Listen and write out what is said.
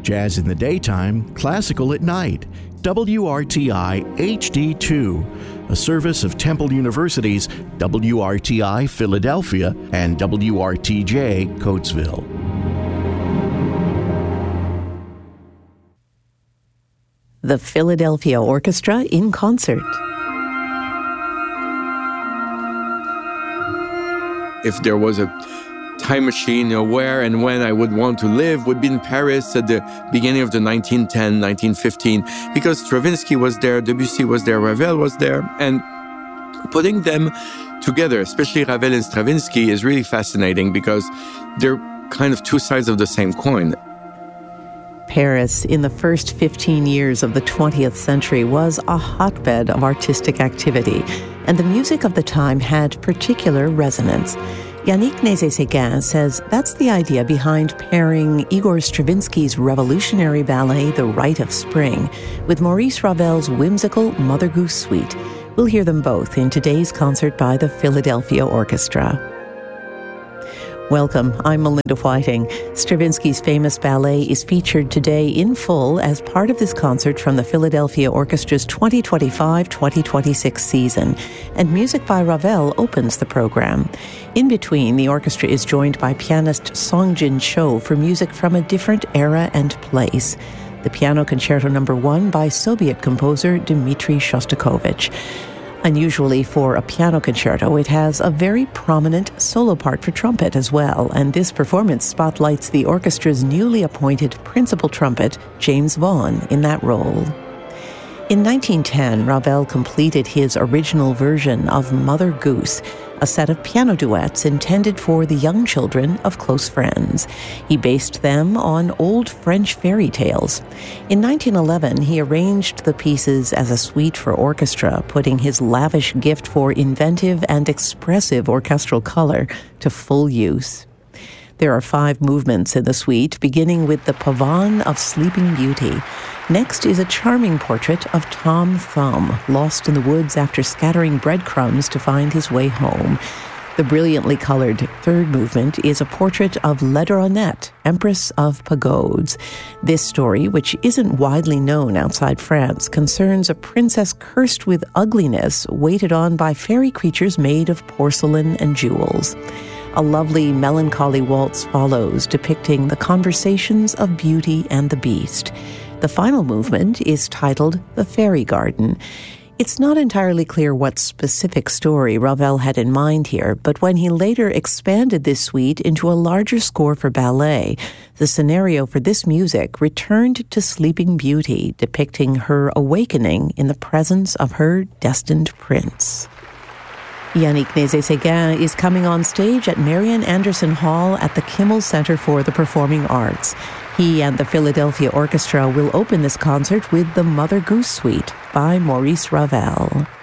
Jazz in the daytime, classical at night. WRTI HD2, a service of Temple University's WRTI Philadelphia and WRTJ Coatesville. The Philadelphia Orchestra in concert. If there was a time machine, where and when I would want to live would be in Paris at the beginning of the 1910, 1915, because Stravinsky was there, Debussy was there, Ravel was there, and putting them together, especially Ravel and Stravinsky, is really fascinating because they're kind of two sides of the same coin. Paris, in the first 15 years of the 20th century, was a hotbed of artistic activity, and the music of the time had particular resonance. Yannick Nézet-Séguin says that's the idea behind pairing Igor Stravinsky's revolutionary ballet, The Rite of Spring, with Maurice Ravel's whimsical Mother Goose Suite. We'll hear them both in today's concert by the Philadelphia Orchestra. Welcome, I'm Melinda Whiting. Stravinsky's famous ballet is featured today in full as part of this concert from the Philadelphia Orchestra's 2025-2026 season, and music by Ravel opens the program. In between, the orchestra is joined by pianist Songjin Cho for music from a different era and place. The Piano Concerto No. 1 by Soviet composer Dmitri Shostakovich. Unusually for a piano concerto, it has a very prominent solo part for trumpet as well, and this performance spotlights the orchestra's newly appointed principal trumpet, James Vaughan, in that role. In 1910, Ravel completed his original version of Mother Goose, a set of piano duets intended for the young children of close friends. He based them on old French fairy tales. In 1911, he arranged the pieces as a suite for orchestra, putting his lavish gift for inventive and expressive orchestral color to full use. There are 5 movements in the suite, beginning with the Pavane of Sleeping Beauty. Next is a charming portrait of Tom Thumb, lost in the woods after scattering breadcrumbs to find his way home. The brilliantly colored third movement is a portrait of Laidronette, Empress of Pagodes. This story, which isn't widely known outside France, concerns a princess cursed with ugliness, waited on by fairy creatures made of porcelain and jewels. A lovely, melancholy waltz follows, depicting the conversations of Beauty and the Beast. The final movement is titled The Fairy Garden. It's not entirely clear what specific story Ravel had in mind here, but when he later expanded this suite into a larger score for ballet, the scenario for this music returned to Sleeping Beauty, depicting her awakening in the presence of her destined prince. Yannick Nézet-Séguin is coming on stage at Marian Anderson Hall at the Kimmel Center for the Performing Arts. He and the Philadelphia Orchestra will open this concert with the Mother Goose Suite by Maurice Ravel.